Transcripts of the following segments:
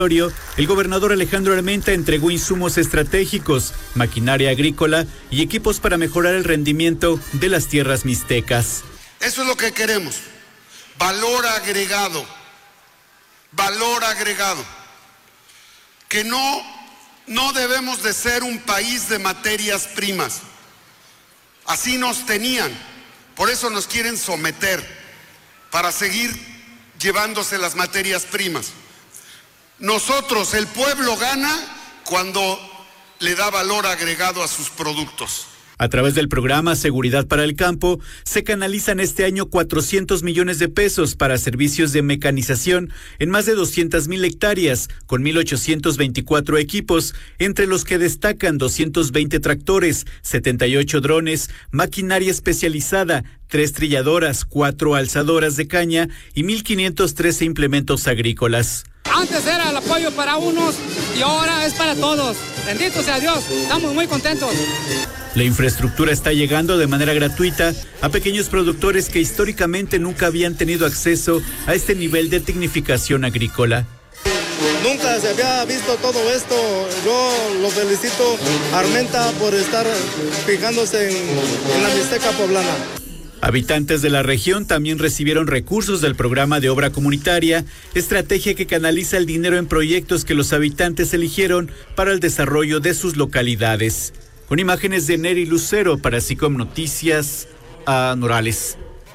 El gobernador Alejandro Armenta entregó insumos estratégicos, maquinaria agrícola y equipos para mejorar el rendimiento de las tierras mixtecas. Eso es lo que queremos. Valor agregado. Valor agregado. Que no debemos de ser un país de materias primas. Así nos tenían. Por eso nos quieren someter para seguir llevándose las materias primas. Nosotros, el pueblo, gana cuando le da valor agregado a sus productos. A través del programa Seguridad para el Campo, se canalizan este año 400 millones de pesos para servicios de mecanización en más de 200,000 hectáreas, con 1,824 equipos, entre los que destacan 220 tractores, 78 drones, maquinaria especializada, 3 trilladoras, 4 alzadoras de caña y 1,513 implementos agrícolas. Antes era el apoyo para unos y ahora es para todos. Bendito sea Dios, estamos muy contentos. La infraestructura está llegando de manera gratuita a pequeños productores que históricamente nunca habían tenido acceso a este nivel de tecnificación agrícola. Nunca se había visto todo esto. Yo lo felicito a Armenta por estar fijándose en la Mixteca poblana. Habitantes de la región también recibieron recursos del programa de obra comunitaria, estrategia que canaliza el dinero en proyectos que los habitantes eligieron para el desarrollo de sus localidades. Con imágenes de Neri Lucero para SICOM Noticias, a Norales.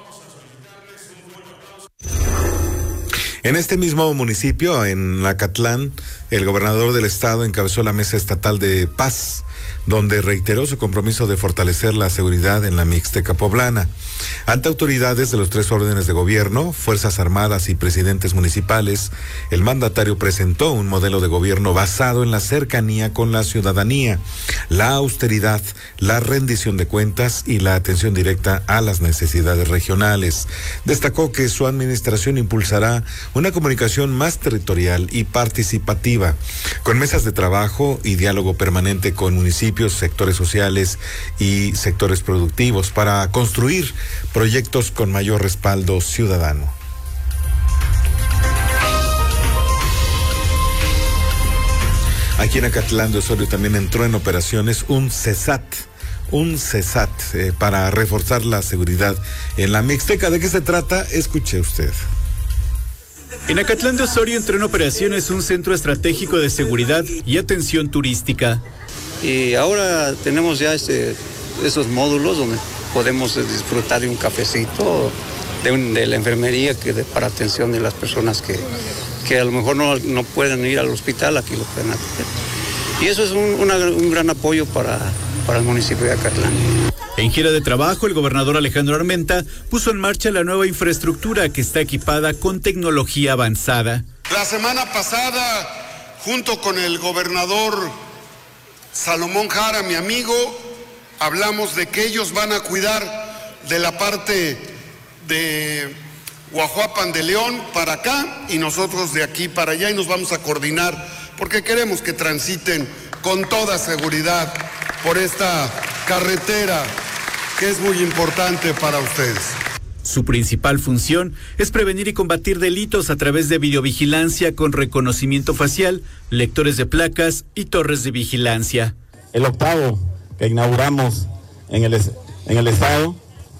En este mismo municipio, en Acatlán, el gobernador del estado encabezó la Mesa Estatal de Paz, donde reiteró su compromiso de fortalecer la seguridad en la Mixteca poblana. Ante autoridades de los 3 órdenes de gobierno, Fuerzas Armadas y presidentes municipales, el mandatario presentó un modelo de gobierno basado en la cercanía con la ciudadanía, la austeridad, la rendición de cuentas y la atención directa a las necesidades regionales. Destacó que su administración impulsará una comunicación más territorial y participativa, con mesas de trabajo y diálogo permanente con municipios, sectores sociales y sectores productivos para construir proyectos con mayor respaldo ciudadano. Aquí en Acatlán de Osorio también entró en operaciones un CESAT para reforzar la seguridad en la Mixteca. ¿De qué se trata? Escuche usted. En Acatlán de Osorio entró en operaciones un centro estratégico de seguridad y atención turística. Y ahora tenemos ya esos módulos donde podemos disfrutar de un cafecito, de la enfermería para atención de las personas que a lo mejor no pueden ir al hospital, aquí lo pueden atender. Y eso es un gran apoyo para el municipio de Acatlán. En gira de trabajo, el gobernador Alejandro Armenta puso en marcha la nueva infraestructura que está equipada con tecnología avanzada. La semana pasada, junto con el gobernador Salomón Jara, mi amigo, hablamos de que ellos van a cuidar de la parte de Guajuapan de León para acá y nosotros de aquí para allá, y nos vamos a coordinar porque queremos que transiten con toda seguridad por esta carretera que es muy importante para ustedes. Su principal función es prevenir y combatir delitos a través de videovigilancia con reconocimiento facial, lectores de placas y torres de vigilancia. El octavo que inauguramos en el estado,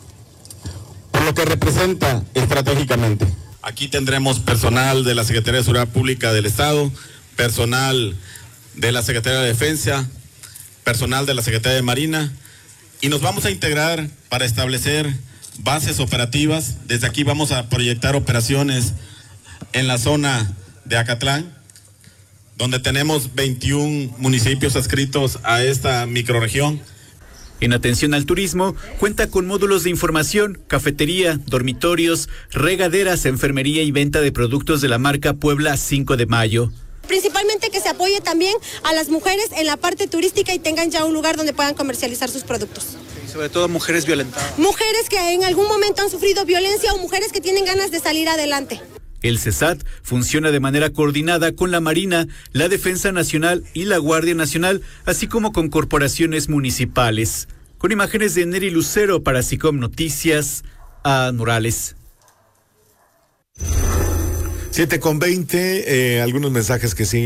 por lo que representa estratégicamente. Aquí tendremos personal de la Secretaría de Seguridad Pública del Estado, personal de la Secretaría de Defensa, personal de la Secretaría de Marina, y nos vamos a integrar para establecer bases operativas. Desde aquí vamos a proyectar operaciones en la zona de Acatlán, donde tenemos 21 municipios adscritos a esta microrregión. En atención al turismo, cuenta con módulos de información, cafetería, dormitorios, regaderas, enfermería y venta de productos de la marca Puebla 5 de Mayo. Principalmente que se apoye también a las mujeres en la parte turística y tengan ya un lugar donde puedan comercializar sus productos. Y sobre todo mujeres violentadas. Mujeres que en algún momento han sufrido violencia o mujeres que tienen ganas de salir adelante. El CESAT funciona de manera coordinada con la Marina, la Defensa Nacional y la Guardia Nacional, así como con corporaciones municipales. Con imágenes de Neri Lucero para SICOM Noticias, a Morales. 7:20, algunos mensajes que siguen.